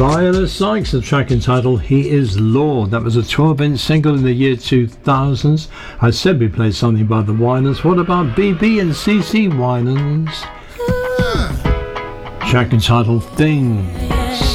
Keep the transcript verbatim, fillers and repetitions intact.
Viola Sykes, the track entitled He Is Lord. That was a twelve-inch single in the year two thousand. I said we played something by the Winans. What about B B and C C Winans? Track entitled Things.